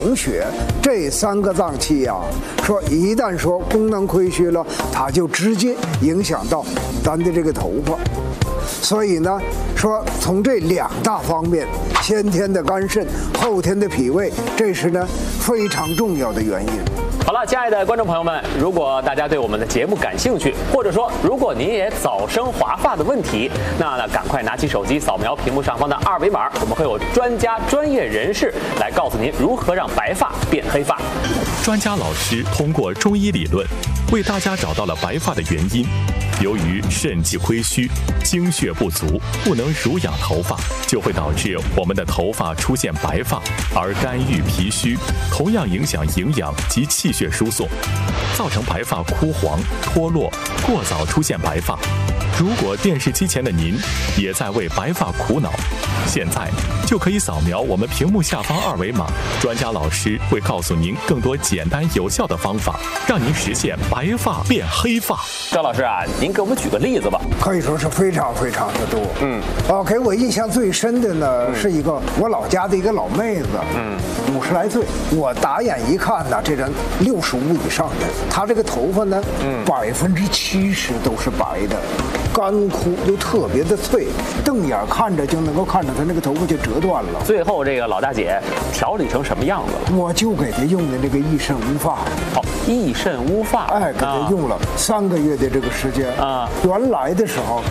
红血这3个脏器啊，说一旦说功能亏虚了，它就直接影响到咱的这个头发。所以呢，说从这2大方面，先天的肝肾，后天的脾胃，这是呢非常重要的原因。 好了，亲爱的观众朋友们，如果大家对我们的节目感兴趣，或者说如果您也早生华发的问题，那赶快拿起手机扫描屏幕上方的2维码，我们会有专家专业人士来告诉您如何让白发变黑发。 专家老师通过中医理论为大家找到了白发的原因。由于肾气亏虚，精血不足，不能濡养头发，就会导致我们的头发出现白发。而肝郁脾虚同样影响营养及气血输送，造成白发枯黄、脱落，过早出现白发。如果电视机前的您也在为白发苦恼，现在就可以扫描我们屏幕下方2维码，专家老师会告诉您更多简单有效的方法，让您实现白发变黑发。 赵老师啊，您给我们举个例子吧。 可以说是非常非常的多。给我印象最深的呢，是一个我老家的一个老妹子，50来岁，我打眼一看呢，这人65以上的，她这个头发呢，70%都是白的。干枯又特别的脆，瞪眼看着就能够看着她那个头发就折断了。 最后这个老大姐调理成什么样子了？ 我就给她用的那个益肾乌发。 好，益肾乌发， 给她用了3个月的这个时间啊。原来的时候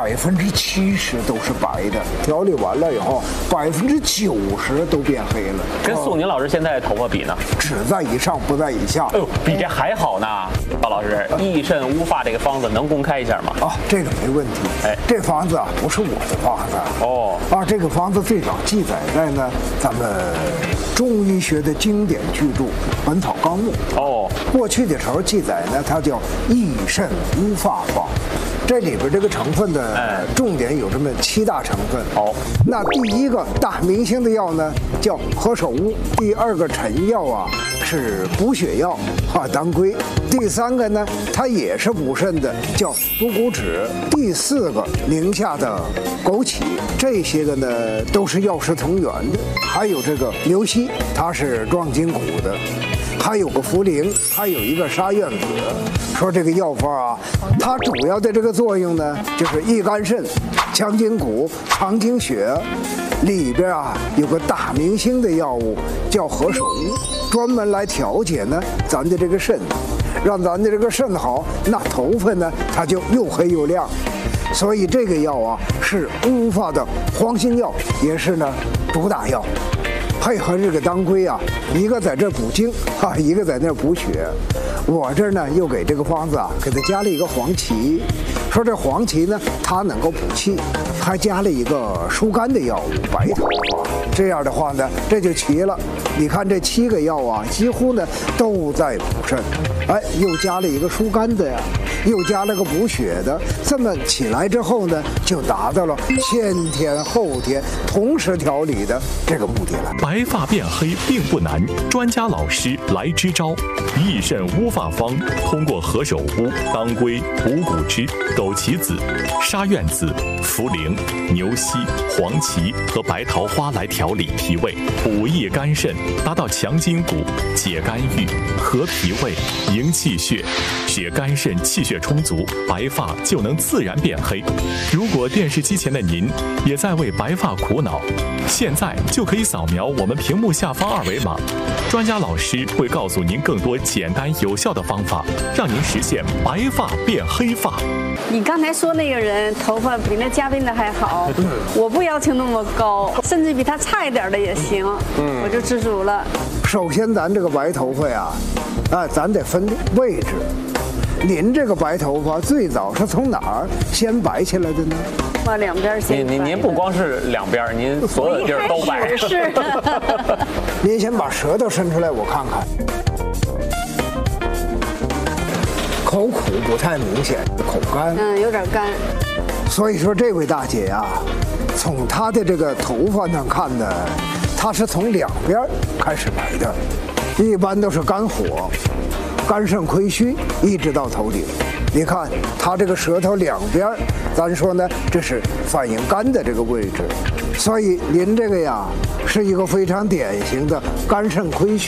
，70%都是白的，调理完了以后，90%都变黑了。 跟素宁老师现在的头发比呢？ 只在以上，不在以下。 哎呦，比这还好呢。赵老师，益肾乌发这个方子能公开一下吗？ 这个没问题。这方子啊不是我的方子。这个方子最早记载在呢咱们中医学的经典巨著《本草纲目》。过去的时候记载呢，它叫益肾乌发方。这里边这个成分的重点有这么7大成分。那第1个大明星的药呢叫何首乌，第2个臣药啊是补血药当归，第3个呢它也是补肾的，叫补骨脂，第4个宁夏的枸杞，这些个呢都是药食同源的。还有这个牛膝，它是壮筋骨的，还有个茯苓，还有一个沙苑子。说这个药方啊，它主要的这个作用呢，就是益肝肾、强筋骨、长精血。里边啊有个大明星的药物叫何首乌，专门来调节呢咱的这个肾，让咱的这个肾好，那头发呢它就又黑又亮。所以这个药啊是乌发的黄金药，也是呢主打药。配合这个当归啊，一个在这补精一个在那补血。我这儿呢又给这个方子啊给它加了一个黄芪，说这黄芪呢它能够补气，还加了一个疏肝的药物白头发。这样的话呢这就齐了。你看这7个药啊几乎呢都在补肾，又加了一个疏肝的呀，又加了个补血的，这么起来之后呢就达到了先天后天同时调理的这个目的了。 白发变黑并不难，专家老师来支招。益肾乌发方通过何首乌、当归、补骨脂、枸杞子、沙苑子、茯苓、牛膝、黄芪和白桃花来调理脾胃，补益肝肾，达到强筋骨、解肝郁、和脾胃、营气血，使肝肾气血充足，白发就能自然变黑。如果电视机前的您也在为白发苦恼，现在就可以扫描我们屏幕下方2维码，专家老师会告诉您更多简单有效的方法，让您实现白发变黑发。 你刚才说那个人头发比那嘉宾的还好，我不要求那么高，甚至比他差一点的也行，我就知足了。 首先咱这个白头发呀，咱得分位置。您这个白头发最早是从哪儿先白起来的呢？ 把两边先白。 您不光是两边，您所有地儿都白。 是。 您先把舌头伸出来，我看看。口苦不太明显，口干。 有点干。 所以说这位大姐呀，从她的这个头发上看呢，她是从两边开始白的，一般都是肝火。肝肾亏虚，一直到头顶。你看他这个舌头两边，咱说呢，这是反映肝的这个位置。 所以您这个呀，是一个非常典型的肝肾亏虚。